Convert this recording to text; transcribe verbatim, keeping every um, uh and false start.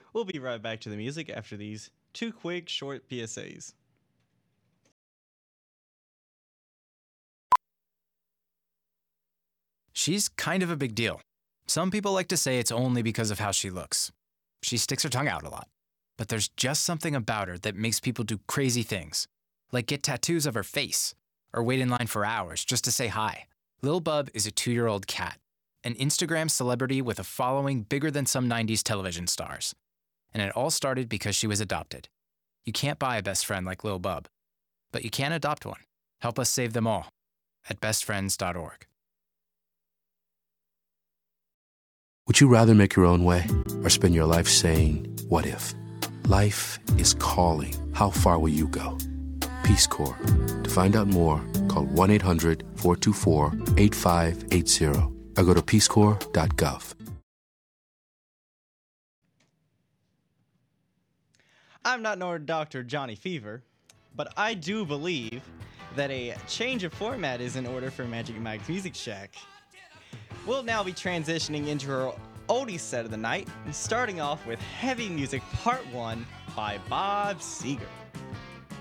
We'll be right back to the music after these two quick short P S As. She's kind of a big deal. Some people like to say it's only because of how she looks. She sticks her tongue out a lot. But there's just something about her that makes people do crazy things, like get tattoos of her face, or wait in line for hours just to say hi. Lil Bub is a two-year-old cat, an Instagram celebrity with a following bigger than some nineties television stars. And it all started because she was adopted. You can't buy a best friend like Lil Bub, but you can adopt one. Help us save them all at best friends dot org. Would you rather make your own way or spend your life saying, what if? Life is calling. How far will you go? Peace Corps. To find out more, call one eight hundred, four two four, eight five eight zero or go to peace corps dot gov. I'm not no Doctor Johnny Fever, but I do believe that a change of format is in order for Magic Mike's Music Shack. We'll now be transitioning into our oldies set of the night, and starting off with Heavy Music Part one by Bob Seger.